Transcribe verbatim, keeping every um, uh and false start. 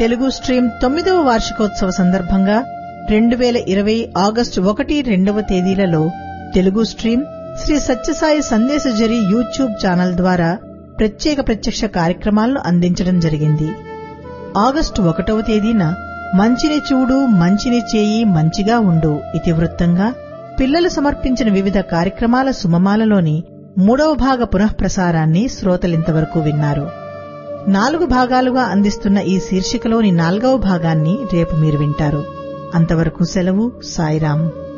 Telugu stream తొమ్మిదవ వార్షికోత్సవ సందర్భంగా రెండు వేల ఇరవై ఆగస్టు ఒకటి రెండవ తేదీలలో Telugu stream Shri Sathya Sai సందేశజరి YouTube channel ద్వారా ప్రత్యేక ప్రత్యక్ష కార్యక్రమాలను అందించడం జరిగింది. ఆగస్టు ఒకటవ తేదీన మంచిని చూడు మంచిని చేయి మంచిగా ఉండు ఇతివృత్తంగా పిల్లలు సమర్పించిన వివిధ కార్యక్రమాల సుమమాలలోని మూడవ భాగ పునఃప్రసారాన్ని శ్రోతలింతవరకు విన్నారు. నాలుగు భాగాలుగా అందిస్తున్న ఈ శీర్షికలోని నాల్గవ భాగాన్ని రేపు మీరు వింటారు. అంతవరకు సెలవు. సాయిరాం.